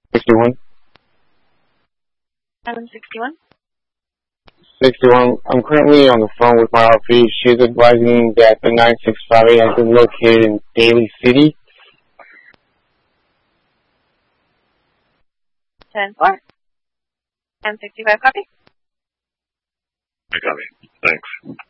61. 761. 61. I'm currently on the phone with my RP. She's advising that the 9658 has been located in Daly City. 10-4. 1065 copy. I copy. Thanks.